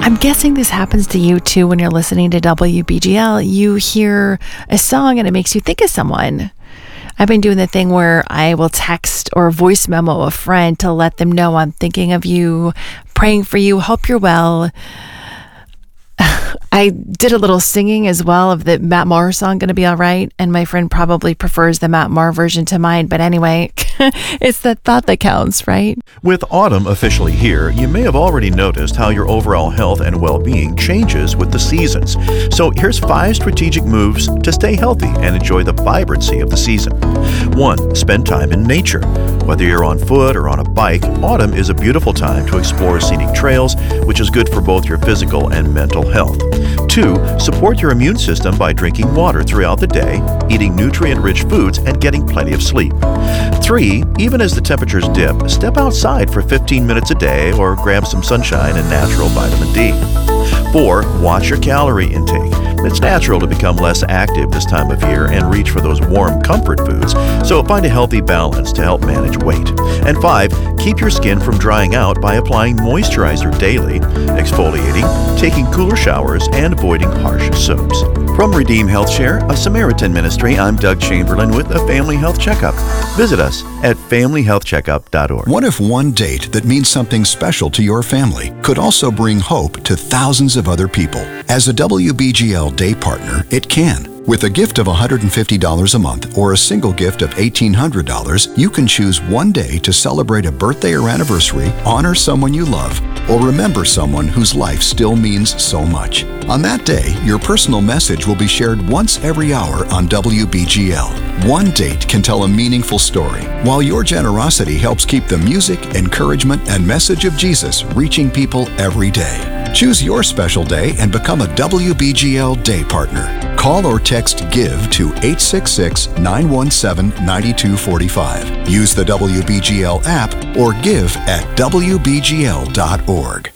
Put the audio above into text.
I'm guessing this happens to you too when you're listening to WBGL. You hear a song and it makes you think of someone. I've been doing the thing where I will text or voice memo a friend to let them know I'm thinking of you, praying for you, hope you're well. I did a little singing as well of the Matt Maher song, Gonna Be All Right, and my friend probably prefers the Matt Maher version to mine, but anyway, it's the thought that counts, right? With autumn officially here, you may have already noticed how your overall health and well-being changes with the seasons. So here's 5 strategic moves to stay healthy and enjoy the vibrancy of the season. 1. Spend time in nature. Whether you're on foot or on a bike, autumn is a beautiful time to explore scenic trails, which is good for both your physical and mental health. 2. Support your immune system by drinking water throughout the day, eating nutrient-rich foods, and getting plenty of sleep. 3. Even as the temperatures dip, step outside for 15 minutes a day or grab some sunshine and natural vitamin D. 4. Watch your calorie intake. It's natural to become less active this time of year and reach for those warm comfort foods, so find a healthy balance to help manage weight. And 5. Keep your skin from drying out by applying moisturizer daily, exfoliating, taking cooler showers, and avoiding harsh soaps. From Redeem Health Share, a Samaritan ministry, I'm Doug Chamberlain with a Family Health Checkup. Visit us at familyhealthcheckup.org. What if one date that means something special to your family could also bring hope to thousands of other people? As a WBGL Day Partner, it can. With a gift of $150 a month or a single gift of $1,800, you can choose one day to celebrate a birthday or anniversary, honor someone you love, or remember someone whose life still means so much. On that day, your personal message will be shared once every hour on WBGL. One date can tell a meaningful story, while your generosity helps keep the music, encouragement, and message of Jesus reaching people every day. Choose your special day and become a WBGL Day Partner. Call or text GIVE to 866-917-9245. Use the WBGL app or give at WBGL.org.